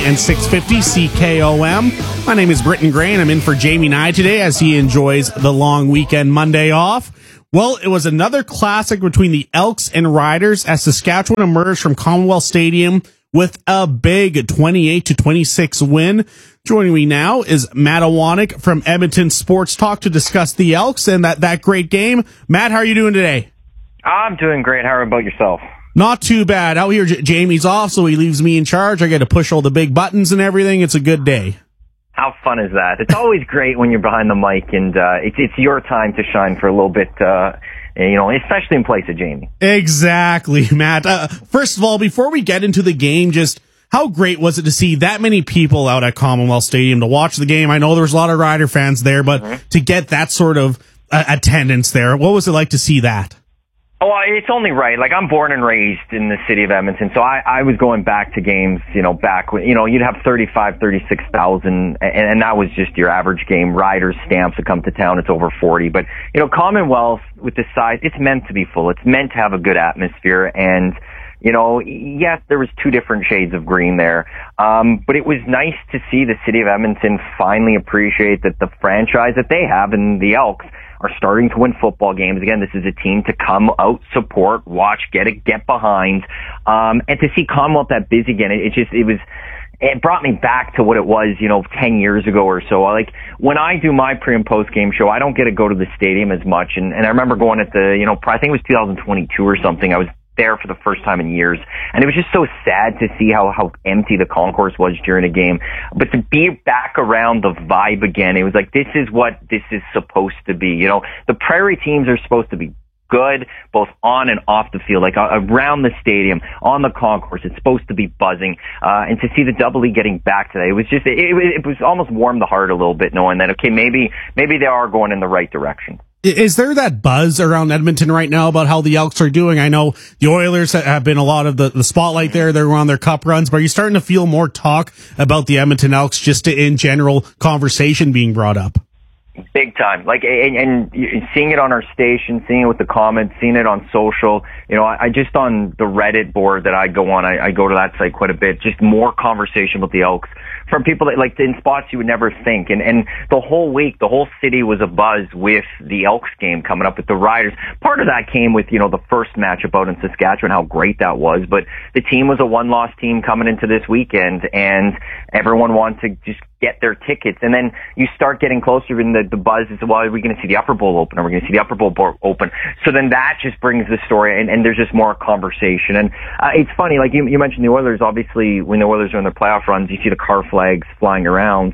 and 650 CKOM. My name is Britton Gray, and I'm in for Jamie Nye today as he enjoys the long weekend Monday off. Well, it was another classic between the Elks and Riders as Saskatchewan emerged from Commonwealth Stadium with a big 28-26 win. Joining me now is Matt Awanek from Edmonton Sports Talk to discuss the Elks and that great game. Matt, how are you doing today? I'm doing great. How about yourself? Not too bad. Out here, Jamie's off, so he leaves me in charge. I get to push all the big buttons and everything. It's a good day. How fun is that? It's always great when you're behind the mic and it's your time to shine for a little bit, especially in place of Jamie. Exactly, Matt. First of all, before we get into the game, just how great was it to see that many people out at Commonwealth Stadium to watch the game? I know there was a lot of Rider fans there, but to get that sort of attendance there, what was it like to see that? Oh, it's only right. Like, I'm born and raised in the city of Edmonton, so I was going back to games, back when, you'd have 36,000, and that was just your average game. Riders, Stamps that come to town, it's over 40. But, Commonwealth, with the size, it's meant to be full. It's meant to have a good atmosphere, and, yes, there was two different shades of green there. But it was nice to see the city of Edmonton finally appreciate that the franchise that they have in the Elks are starting to win football games. Again, this is a team to come out, support, watch, get behind. And to see Commonwealth that busy again, it brought me back to what it was, 10 years ago or so. Like, when I do my pre and post game show, I don't get to go to the stadium as much. And I remember going at the, I think it was 2022 or something. I was there for the first time in years, and it was just so sad to see how empty the concourse was during a game. But to be back around the vibe again, it was like, this is what this is supposed to be. The Prairie teams are supposed to be good, both on and off the field, like around the stadium, on the concourse. It's supposed to be buzzing. And to see the Double E getting back today, it was just, it was almost warmed the heart a little bit, knowing that, okay, maybe they are going in the right direction. Is there that buzz around Edmonton right now about how the Elks are doing? I know the Oilers have been a lot of the spotlight there. They're on their cup runs, but are you starting to feel more talk about the Edmonton Elks, just in general conversation being brought up? Big time. Like, and seeing it on our station, seeing it with the comments, seeing it on social, I just on the Reddit board that I go on, I go to that site quite a bit, just more conversation with the Elks from people that, like, in spots you would never think. And the whole week, the whole city was abuzz with the Elks game coming up with the Riders. Part of that came with, the first matchup out in Saskatchewan, how great that was. But the team was a one-loss team coming into this weekend, and everyone wanted to just get their tickets. And then you start getting closer, and the buzz is, well, are we going to see the Upper Bowl open? Are we going to see the Upper Bowl open? So then that just brings the story, and there's just more conversation. And it's funny, like you mentioned the Oilers. Obviously, when the Oilers are in their playoff runs, you see the car flags flying around.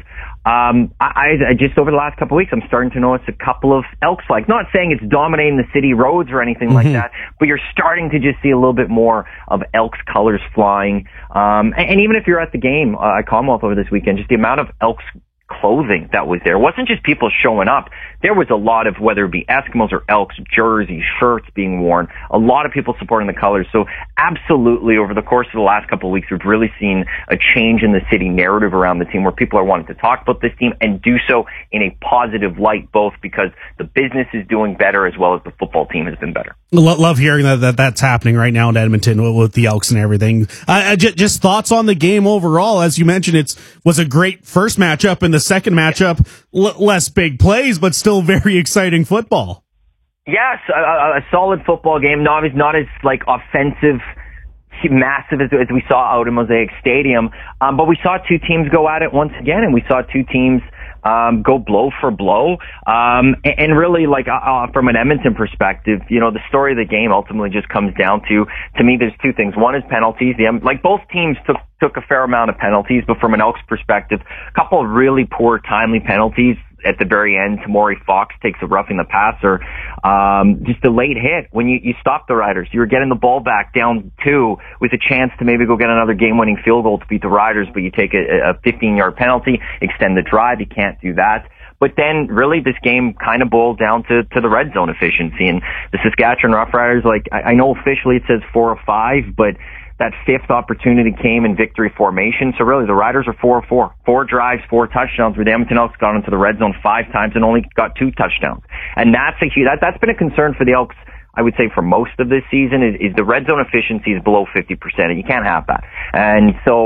I just, over the last couple of weeks, I'm starting to notice a couple of Elks flags. Not saying it's dominating the city roads or anything like that, but you're starting to just see a little bit more of Elks colors flying. And even if you're at the game at Commonwealth over this weekend, just the amount of Elks clothing that was there. It wasn't just people showing up. There was a lot of, whether it be Eskimos or Elks, jerseys, shirts being worn. A lot of people supporting the colors. So absolutely, over the course of the last couple of weeks, we've really seen a change in the city narrative around the team, where people are wanting to talk about this team and do so in a positive light, both because the business is doing better as well as the football team has been better. Love hearing that's happening right now in Edmonton with the Elks and everything. Just thoughts on the game overall. As you mentioned, it was a great first matchup, and the second matchup, less big plays, but still very exciting football. Yes, a solid football game. Not as like offensive, massive as we saw out in Mosaic Stadium, but we saw two teams go at it once again, and we saw two teams go blow for blow. And really, like, from an Edmonton perspective, the story of the game ultimately just comes down to me, there's two things. One is penalties. Like, both teams took a fair amount of penalties, but from an Elks perspective, a couple of really poor, timely penalties at the very end. Tamori Fox takes a roughing the passer. Just a late hit when you stop the Riders. You were getting the ball back down 2 with a chance to maybe go get another game-winning field goal to beat the Riders, but you take a 15-yard penalty, extend the drive. You can't do that. But then, really, this game kind of boiled down to the red zone efficiency. And the Saskatchewan Roughriders, like, I know officially it says 4 of 5, but that fifth opportunity came in victory formation. So really, the Riders are 4 of 4. 4 drives, 4 touchdowns, where the Edmonton Elks got into the red zone 5 times and only got 2 touchdowns. And that's that's been a concern for the Elks, I would say, for most of this season, is the red zone efficiency is below 50%, and you can't have that. And so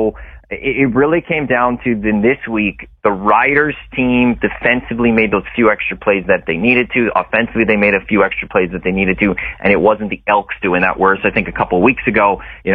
it really came down to then this week, the Riders team defensively made those few extra plays that they needed to. Offensively, they made a few extra plays that they needed to, and it wasn't the Elks doing that. Whereas I think a couple of weeks ago,